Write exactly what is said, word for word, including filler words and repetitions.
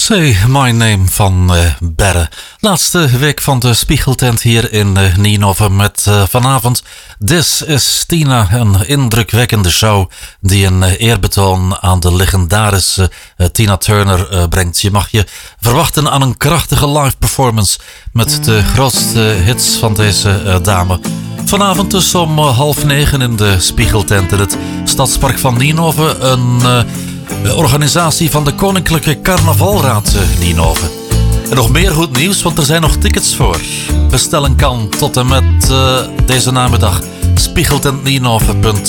Say My Name van uh, Berre. Laatste week van de Spiegeltent hier in uh, Nienhoven met uh, vanavond This is Tina. Een indrukwekkende show die een uh, eerbetoon aan de legendarische uh, Tina Turner uh, brengt. Je mag je verwachten aan een krachtige live performance met de grootste hits van deze uh, dame. Vanavond dus om uh, half negen in de Spiegeltent in het Stadspark van Nienhoven. Een... Uh, De organisatie van de Koninklijke Carnavalraad Nienhoven. En nog meer goed nieuws, want er zijn nog tickets voor. Bestellen kan tot en met uh, deze namiddag. spiegeltentnienhoven punt